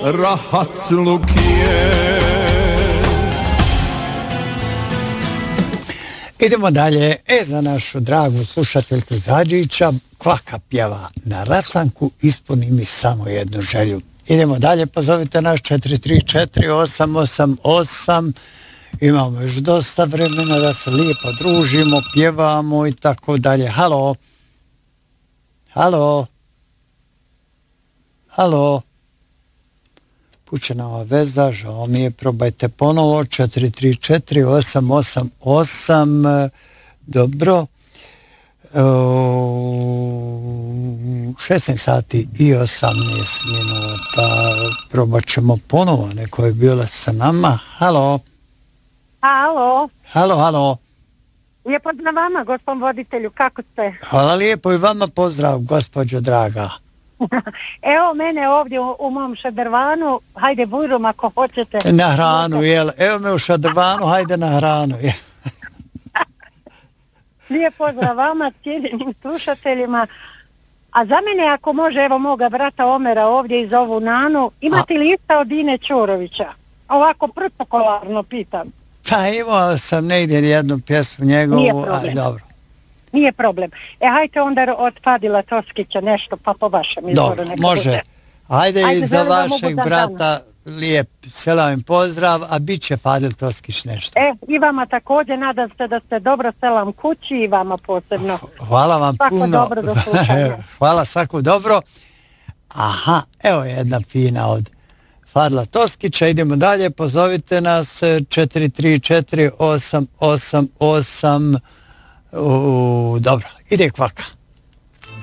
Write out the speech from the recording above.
rahatluk je. Idemo dalje. Za našu dragu slušateljku Zadžića, Kvaka pjeva na rasanku, ispuni mi samo jednu želju. Idemo dalje, pozovite nas 434-888. Imamo još dosta vremena da se lijepo družimo, pjevamo i tako dalje. Halo? Halo? Halo? Pučena ova veza, žao mi je, probajte ponovo, 434-888, dobro, 16 sati i 18 minuta, probat ćemo ponovo, neko je bila sa nama, halo? Halo? Halo, halo? Lijep pozdrav vama, gospod voditelju, kako ste? Hvala lijepo i vama pozdrav, gospođo draga. Evo mene ovdje u mom šadrvanu, hajde bujrum ako hoćete. Na hranu, jel? Evo me u šadrvanu, hajde na hranu, jel? Lijep pozdrav vama, cijenjenim slušateljima. A za mene ako može, evo moga brata Omera ovdje iz ovu Nanu, imate li ista od Ine Ćorovića? Ovako protokolarno pitam. Pa imao sam negdje jednu pjesmu njegovu, nije problem. Dobro. Nije problem. Hajte onda od Fadila Toskića nešto, pa po vašem izboru. Dobro, može. Bude. Ajde i za vašeg brata lijep selam i pozdrav, a bit će Fadil Toskić nešto. I vama također, nadam se da ste dobro, selam kući i vama posebno. Hvala vam svako puno. Dobro do slušanja. Hvala, svako dobro. Aha, evo jedna fina od Fadila Toskića. Idemo dalje, pozovite nas 434-888. Dobro, ide Kvaka.